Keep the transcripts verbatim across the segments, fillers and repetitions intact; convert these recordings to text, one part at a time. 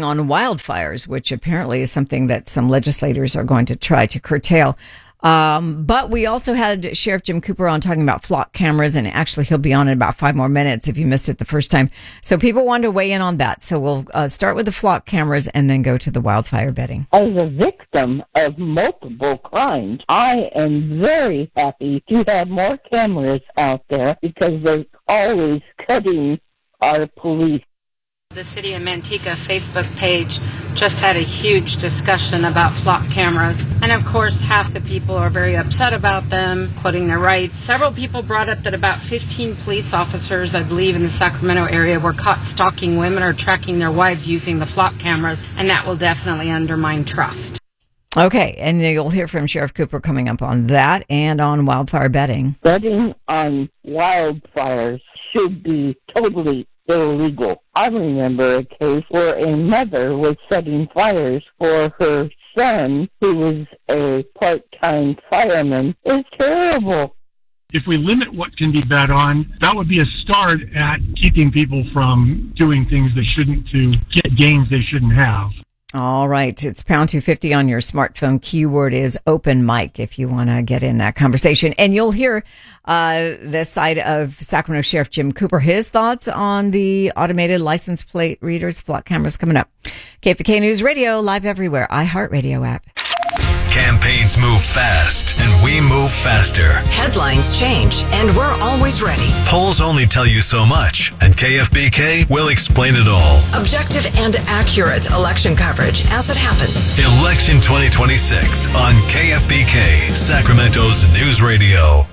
betting on wildfires, which apparently is something that some legislators are going to try to curtail. Um, but we also had Sheriff Jim Cooper on talking about flock cameras, and actually he'll be on in about five more minutes if you missed it the first time. So people wanted to weigh in on that. So we'll uh, start with the flock cameras and then go to the wildfire betting. As a victim of multiple crimes, I am very happy to have more cameras out there because they're always cutting our police. The City of Manteca Facebook page just had a huge discussion about flock cameras. And of course, half the people are very upset about them, quoting their rights. Several people brought up that about fifteen police officers, I believe, in the Sacramento area were caught stalking women or tracking their wives using the flock cameras, and that will definitely undermine trust. Okay, and you'll hear from Sheriff Cooper coming up on that and on wildfire betting. Betting on wildfires should be totally illegal. I remember a case where a mother was setting fires for her son, who was a part-time fireman. It's terrible. If we limit what can be bet on, that would be a start at keeping people from doing things they shouldn't to get gains they shouldn't have. All right. It's pound two fifty on your smartphone. Keyword is open mic if you want to get in that conversation. And you'll hear uh the side of Sacramento Sheriff Jim Cooper, his thoughts on the automated license plate readers, flock cameras coming up. K F B K News Radio, live everywhere, iHeartRadio app. Campaigns move fast, and we move faster. Headlines change, and we're always ready. Polls only tell you so much, and K F B K will explain it all. Objective and accurate election coverage as it happens. Election twenty twenty-six on K F B K, Sacramento's News Radio.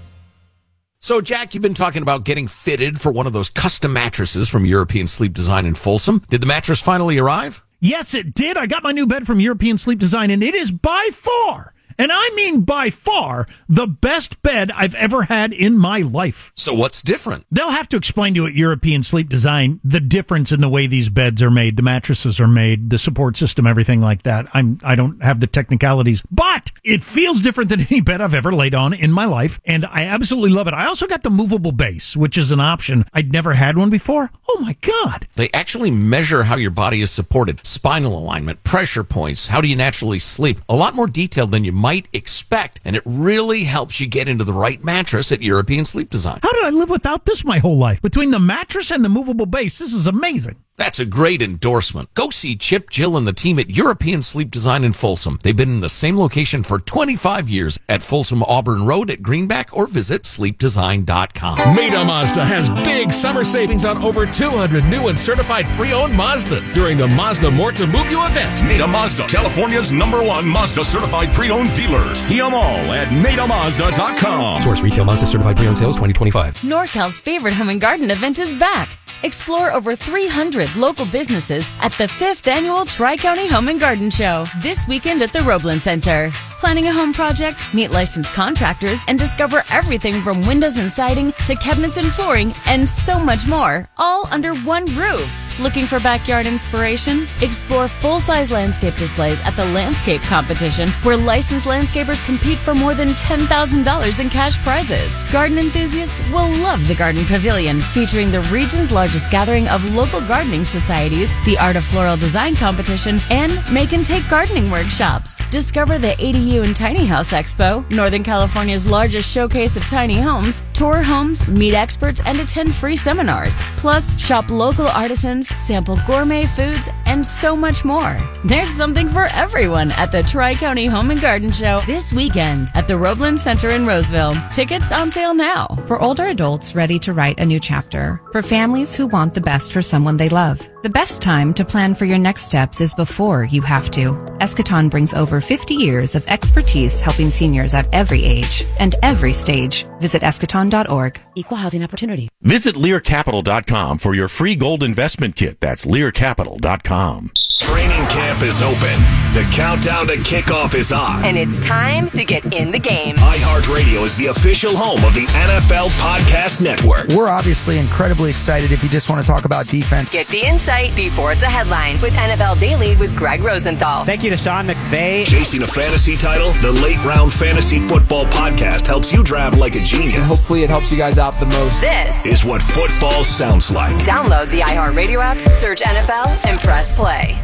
So, Jack, you've been talking about getting fitted for one of those custom mattresses from European Sleep Design in Folsom. Did the mattress finally arrive? Yes, it did. I got my new bed from European Sleep Design, and it is by far, and I mean by far, the best bed I've ever had in my life. So what's different? They'll have to explain to you at European Sleep Design the difference in the way these beds are made, the mattresses are made, the support system, everything like that. I'm, I don't have the technicalities, but it feels different than any bed I've ever laid on in my life, and I absolutely love it. I also got the movable base, which is an option. I'd never had one before. Oh, my God. They actually measure how your body is supported, spinal alignment, pressure points, how do you naturally sleep. A lot more detailed than you might expect, and it really helps you get into the right mattress at European Sleep Design. How did I live without this my whole life? Between the mattress and the movable base, this is amazing. That's a great endorsement. Go see Chip, Jill, and the team at European Sleep Design in Folsom. They've been in the same location for twenty-five years at Folsom Auburn Road at Greenback, or visit sleep design dot com. Maida Mazda has big summer savings on over two hundred new and certified pre-owned Mazdas during the Mazda More to Move You event. Maida Mazda, California's number one Mazda certified pre-owned dealer. See them all at maida mazda dot com. Source retail Mazda certified pre-owned sales twenty twenty-five. NorCal's favorite home and garden event is back. Explore over three hundred local businesses at the fifth Annual Tri-County Home and Garden Show this weekend at the Roeblen Center. Planning a home project? Meet licensed contractors and discover everything from windows and siding to cabinets and flooring and so much more, all under one roof. Looking for backyard inspiration? Explore full-size landscape displays at the Landscape Competition, where licensed landscapers compete for more than ten thousand dollars in cash prizes. Garden enthusiasts will love the Garden Pavilion, featuring the region's largest gathering of local gardening societies, the Art of Floral Design Competition, and Make and Take gardening workshops. Discover the A D U and Tiny House Expo, Northern California's largest showcase of tiny homes, tour homes, meet experts, and attend free seminars. Plus, shop local artisans, sample gourmet foods, and so much more. There's something for everyone at the Tri-County Home and Garden Show this weekend at the Roeblen Center in Roseville. Tickets on sale now. For older adults ready to write a new chapter. For families who want the best for someone they love. The best time to plan for your next steps is before you have to. Eschaton brings over fifty years of expertise helping seniors at every age and every stage. Visit eschaton dot org. Equal housing opportunity. Visit lear capital dot com for your free gold investment kit. That's lear capital dot com. Training camp is open. The countdown to kickoff is on. And it's time to get in the game. iHeartRadio is the official home of the N F L Podcast Network. We're obviously incredibly excited if you just want to talk about defense. Get the insight before it's a headline with N F L Daily with Greg Rosenthal. Thank you to Sean McVay. Chasing a fantasy title? The Late Round Fantasy Football Podcast helps you draft like a genius. And hopefully it helps you guys out the most. This is what football sounds like. Download the iHeartRadio app, search N F L, and press play.